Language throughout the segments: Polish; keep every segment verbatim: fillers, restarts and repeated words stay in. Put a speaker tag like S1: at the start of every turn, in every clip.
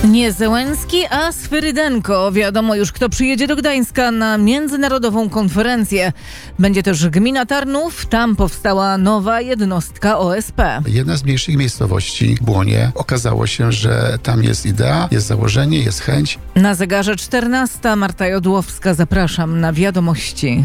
S1: Nie Zełenski, a Swyrydenko. Wiadomo już, kto przyjedzie do Gdańska na międzynarodową konferencję. Będzie też gmina Tarnów. Tam powstała nowa jednostka O S P.
S2: Jedna z mniejszych miejscowości, Błonie, okazało się, że tam jest idea, jest założenie, jest chęć.
S1: Na zegarze czternasta. Marta Jodłowska. Zapraszam na wiadomości.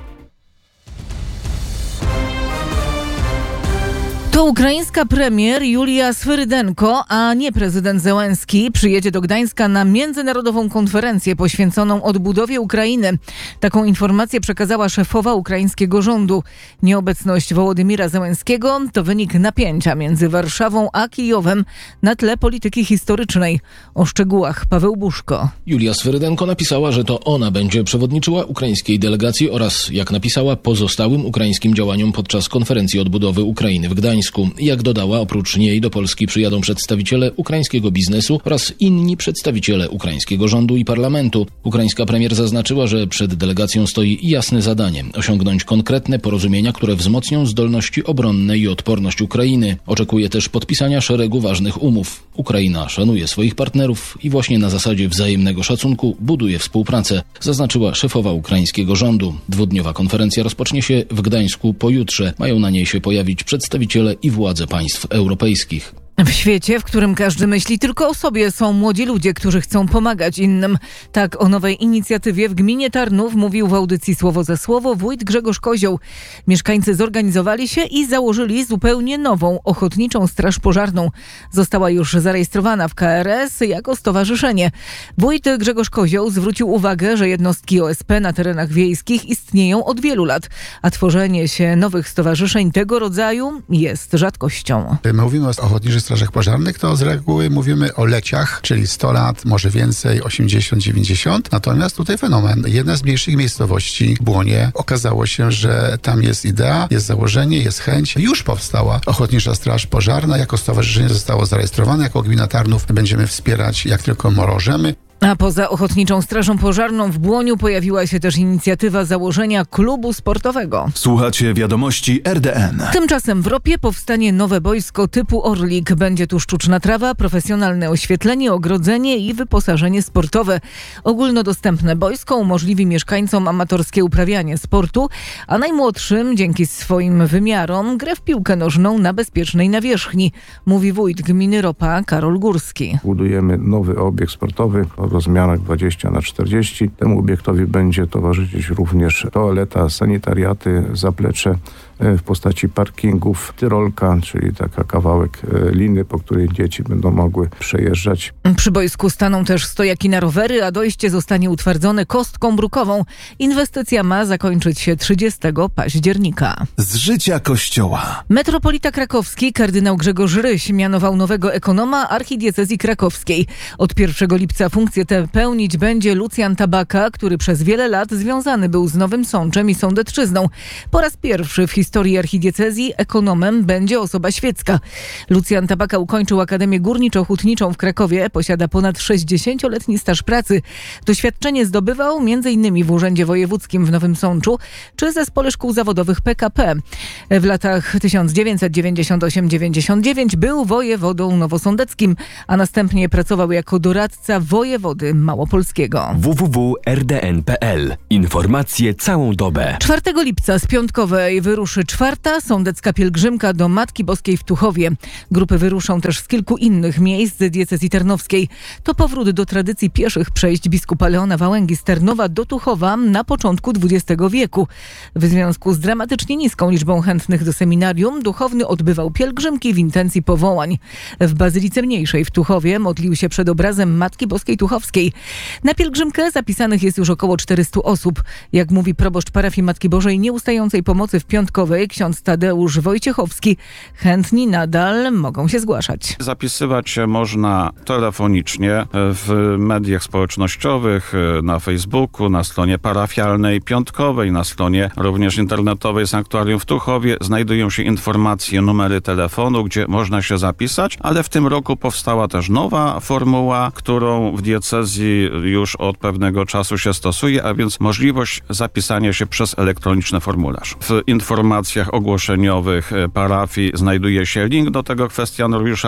S1: To ukraińska premier Julia Swyrydenko, a nie prezydent Zełenski, przyjedzie do Gdańska na międzynarodową konferencję poświęconą odbudowie Ukrainy. Taką informację przekazała szefowa ukraińskiego rządu. Nieobecność Wołodymira Zełenskiego to wynik napięcia między Warszawą a Kijowem na tle polityki historycznej. O szczegółach Paweł Buszko.
S3: Julia Swyrydenko napisała, że to ona będzie przewodniczyła ukraińskiej delegacji oraz, jak napisała, pozostałym ukraińskim działaniom podczas konferencji odbudowy Ukrainy w Gdańsku. Jak dodała, oprócz niej do Polski przyjadą przedstawiciele ukraińskiego biznesu oraz inni przedstawiciele ukraińskiego rządu i parlamentu. Ukraińska premier zaznaczyła, że przed delegacją stoi jasne zadanie – osiągnąć konkretne porozumienia, które wzmocnią zdolności obronne i odporność Ukrainy. Oczekuje też podpisania szeregu ważnych umów. Ukraina szanuje swoich partnerów i właśnie na zasadzie wzajemnego szacunku buduje współpracę, zaznaczyła szefowa ukraińskiego rządu. Dwudniowa konferencja rozpocznie się w Gdańsku pojutrze. Mają na niej się pojawić przedstawiciele i władze państw europejskich.
S1: W świecie, w którym każdy myśli tylko o sobie, są młodzi ludzie, którzy chcą pomagać innym. Tak o nowej inicjatywie w gminie Tarnów mówił w audycji Słowo za Słowo wójt Grzegorz Kozioł. Mieszkańcy zorganizowali się i założyli zupełnie nową Ochotniczą Straż Pożarną. Została już zarejestrowana w K R S jako stowarzyszenie. Wójt Grzegorz Kozioł zwrócił uwagę, że jednostki O S P na terenach wiejskich istnieją od wielu lat, a tworzenie się nowych stowarzyszeń tego rodzaju jest rzadkością.
S2: My mówimy o Ochotniczych Strażach Pożarnych, to z reguły mówimy o leciach, czyli sto lat, może więcej, osiemdziesiąt dziewięćdziesiąt. Natomiast tutaj fenomen. Jedna z mniejszych miejscowości, Błonie, okazało się, że tam jest idea, jest założenie, jest chęć. Już powstała Ochotnicza Straż Pożarna. Jako stowarzyszenie zostało zarejestrowane. Jako gmina Tarnów będziemy wspierać jak tylko możemy.
S1: A poza Ochotniczą Strażą Pożarną w Błoniu pojawiła się też inicjatywa założenia klubu sportowego.
S4: Słuchacie wiadomości R D N.
S1: Tymczasem w Ropie powstanie nowe boisko typu Orlik. Będzie tu sztuczna trawa, profesjonalne oświetlenie, ogrodzenie i wyposażenie sportowe. Ogólnodostępne boisko umożliwi mieszkańcom amatorskie uprawianie sportu, a najmłodszym dzięki swoim wymiarom grę w piłkę nożną na bezpiecznej nawierzchni, mówi wójt gminy Ropa Karol Górski.
S5: Budujemy nowy obiekt sportowy o rozmiarach dwadzieścia na czterdzieści. Temu obiektowi będzie towarzyszyć również toaleta, sanitariaty, zaplecze w postaci parkingów, tyrolka, czyli taka kawałek liny, po której dzieci będą mogły przejeżdżać.
S1: Przy boisku staną też stojaki na rowery, a dojście zostanie utwardzone kostką brukową. Inwestycja ma zakończyć się trzydziestego października.
S4: Z życia Kościoła.
S1: Metropolita krakowski kardynał Grzegorz Ryś mianował nowego ekonoma archidiecezji krakowskiej. Od pierwszego lipca funkcję tę pełnić będzie Lucjan Tabaka, który przez wiele lat związany był z Nowym Sączem i Sądecczyzną. Po raz pierwszy w historii archidiecezji ekonomem będzie osoba świecka. Lucjan Tabaka ukończył Akademię Górniczo-Hutniczą w Krakowie, posiada ponad sześćdziesięcioletni staż pracy. Doświadczenie zdobywał między innymi w Urzędzie Wojewódzkim w Nowym Sączu czy Zespole Szkół Zawodowych P K P. W latach tysiąc dziewięćset dziewięćdziesiąt osiem do dziewięćdziesiąt dziewięć był wojewodą nowosądeckim, a następnie pracował jako doradca wojewody małopolskiego.
S6: w w w kropka r d n kropka p l. Informacje całą dobę.
S1: czwartego lipca z Piątkowej wyruszy czwarta sądecka pielgrzymka do Matki Boskiej w Tuchowie. Grupy wyruszą też z kilku innych miejsc diecezji tarnowskiej. To powrót do tradycji pieszych przejść biskupa Leona Wałęgi z Tarnowa do Tuchowa na początku dwudziestego wieku. W związku z dramatycznie niską liczbą chętnych do seminarium duchowny odbywał pielgrzymki w intencji powołań. W Bazylice Mniejszej w Tuchowie modlił się przed obrazem Matki Boskiej Tuchowskiej. Na pielgrzymkę zapisanych jest już około czterystu osób. Jak mówi proboszcz parafii Matki Bożej Nieustającej Pomocy w Piątkowej, ksiądz Tadeusz Wojciechowski, chętni nadal mogą się zgłaszać.
S7: Zapisywać się można telefonicznie w mediach społecznościowych, na Facebooku, na stronie parafialnej Piątkowej, na stronie również internetowej Sanktuarium w Tuchowie. Znajdują się informacje, numery telefonu, gdzie można się zapisać, ale w tym roku powstała też nowa formuła, którą w diecezji już od pewnego czasu się stosuje, a więc możliwość zapisania się przez elektroniczny formularz. W informacjach ogłoszeniowych parafii znajduje się link do tego kwestionariusza,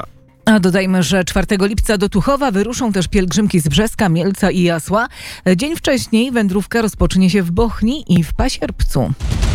S1: A dodajmy, że czwartego lipca do Tuchowa wyruszą też pielgrzymki z Brzeska, Mielca i Jasła. Dzień wcześniej wędrówka rozpocznie się w Bochni i w Pasierbcu.